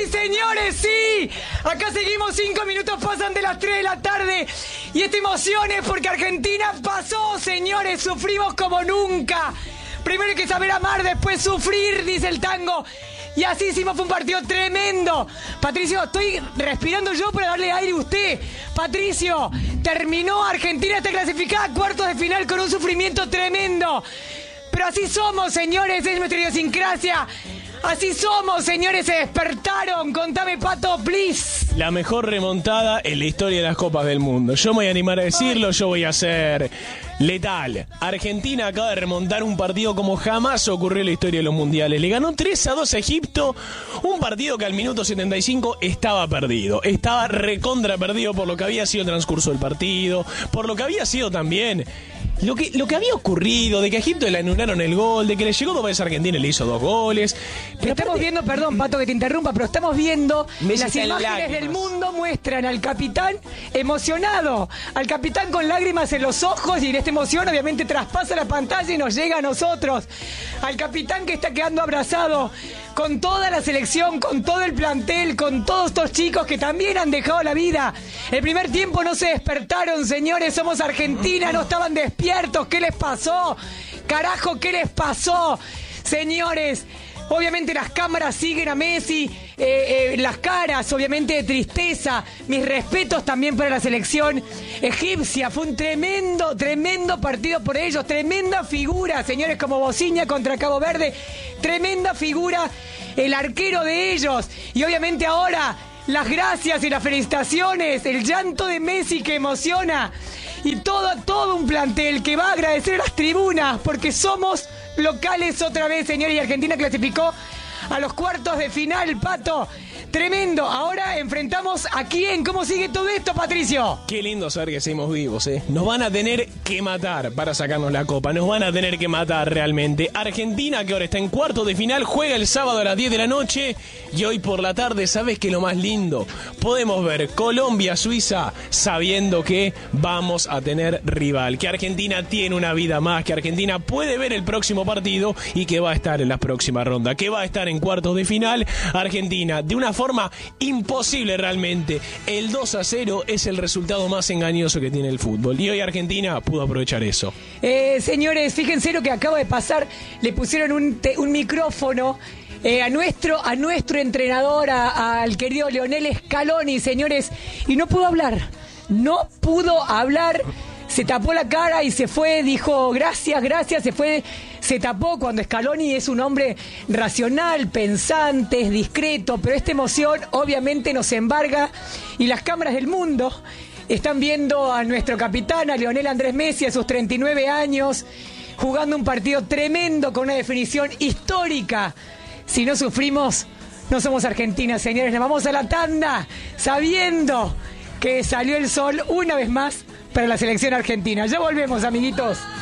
Sí, señores, sí. Acá seguimos, 5 minutos pasan de las 3 de la tarde. Y esta emoción es porque Argentina pasó, señores. Sufrimos como nunca. Primero hay que saber amar, después sufrir, dice el tango. Y así hicimos, fue un partido tremendo. Patricio, estoy respirando yo para darle aire a usted. Patricio, terminó Argentina, está clasificada a cuartos de final con un sufrimiento tremendo. Pero así somos, señores, es nuestra idiosincrasia. Así somos, señores, se despertaron. Contame, Pato, please. La mejor remontada en la historia de las Copas del Mundo. Yo me voy a animar a decirlo, yo voy a ser letal. Argentina acaba de remontar un partido como jamás ocurrió en la historia de los mundiales. Le ganó 3-2 a Egipto, un partido que al minuto 75 estaba perdido. Estaba recontra perdido por lo que había sido el transcurso del partido, por lo que había sido también lo que había ocurrido, de que a Egipto le anularon el gol, de que le llegó 2 veces a Argentina y le hizo 2 goles. Pero estamos viendo, perdón, Pato, que te interrumpa, pero estamos viendo las imágenes lágrimas. del mundo muestran al capitán emocionado, al capitán con lágrimas en los ojos, y esta emoción obviamente traspasa la pantalla y nos llega a nosotros. Al capitán que está quedando abrazado con toda la selección, con todo el plantel, con todos estos chicos que también han dejado la vida. El primer tiempo no se despertaron, señores, somos Argentina, no estaban despiertos. ¿Qué les pasó? Carajo, ¿qué les pasó? Señores, obviamente las cámaras siguen a Messi, las caras, obviamente, de tristeza. Mis respetos también para la selección egipcia. Fue un tremendo partido por ellos. Tremenda figura, señores, como Bociña contra Cabo Verde. Tremenda figura el arquero de ellos. Y obviamente ahora las gracias y las felicitaciones, el llanto de Messi que emociona. Y todo un plantel que va a agradecer a las tribunas, porque somos locales otra vez, señores, y Argentina clasificó a los cuartos de final, Pato. Tremendo. Ahora enfrentamos a quién. ¿Cómo sigue todo esto, Patricio? Qué lindo saber que seguimos vivos, ¿eh? Nos van a tener que matar para sacarnos la copa. Nos van a tener que matar realmente. Argentina, que ahora está en cuartos de final, juega el sábado a las 10 de la noche. Y hoy por la tarde, ¿sabes qué es lo más lindo? Podemos ver Colombia-Suiza sabiendo que vamos a tener rival. Que Argentina tiene una vida más. Que Argentina puede ver el próximo partido y que va a estar en la próxima ronda. Que va a estar en cuartos de final. Argentina, de una forma imposible realmente. El 2-0 es el resultado más engañoso que tiene el fútbol. Y hoy Argentina pudo aprovechar eso. Señores, fíjense lo que acaba de pasar. Le pusieron un micrófono a nuestro entrenador, al querido Lionel Scaloni, señores, y no pudo hablar. No pudo hablar. Se tapó la cara y se fue, dijo gracias, se fue, se tapó, cuando Scaloni es un hombre racional, pensante, discreto, pero esta emoción obviamente nos embarga, y las cámaras del mundo están viendo a nuestro capitán, a Lionel Andrés Messi, a sus 39 años, jugando un partido tremendo con una definición histórica. Si no sufrimos, no somos Argentina, señores. Nos vamos a la tanda sabiendo que salió el sol una vez más para la selección argentina. Ya volvemos, amiguitos.